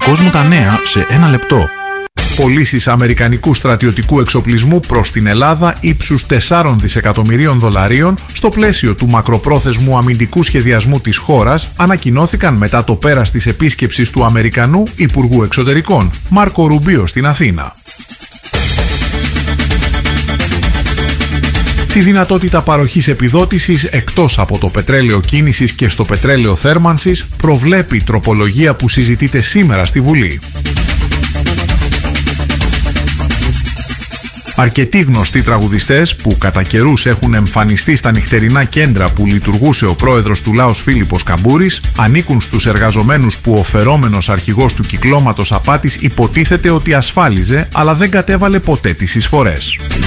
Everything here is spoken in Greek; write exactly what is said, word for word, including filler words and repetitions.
κόσμου τα νέα σε ένα λεπτό. Πωλήσεις αμερικανικού στρατιωτικού εξοπλισμού προς την Ελλάδα ύψους τεσσάρων δισεκατομμυρίων δολαρίων στο πλαίσιο του μακροπρόθεσμου αμυντικού σχεδιασμού της χώρας ανακοινώθηκαν μετά το πέρας της επίσκεψης του Αμερικανού Υπουργού Εξωτερικών, Μάρκο Ρουμπίο, στην Αθήνα. Τη δυνατότητα παροχής επιδότησης εκτός από το πετρέλαιο κίνησης και στο πετρέλαιο θέρμανσης προβλέπει η τροπολογία που συζητείται σήμερα στη Βουλή. Αρκετοί γνωστοί τραγουδιστές που κατά καιρούς έχουν εμφανιστεί στα νυχτερινά κέντρα που λειτουργούσε ο πρόεδρος του Λάος Φίλιππος Καμπούρης ανήκουν στους εργαζομένους που ο φερόμενος αρχηγός του κυκλώματος απάτης υποτίθεται ότι ασφάλιζε αλλά δεν κατέβαλε ποτέ τις εισφορές.